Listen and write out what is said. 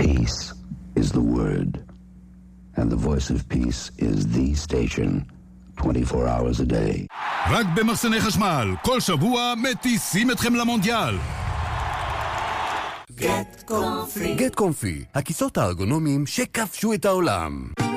Peace is the word. And the voice of peace is the station 24 hours a day. רק במחסני חשמל, כל שבוע מטיסים אתכם למונדיאל. Get Comfy, הכיסאות הארגונומיים שכבשו את העולם.